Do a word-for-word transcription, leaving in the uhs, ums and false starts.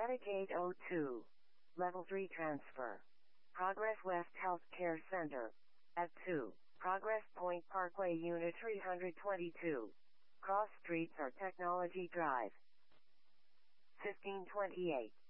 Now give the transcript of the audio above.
Medicaid oh two. Level three transfer. Progress West Healthcare Center. At two. Progress Point Parkway Unit three twenty-two. Cross Streets or Technology Drive. fifteen twenty-eight.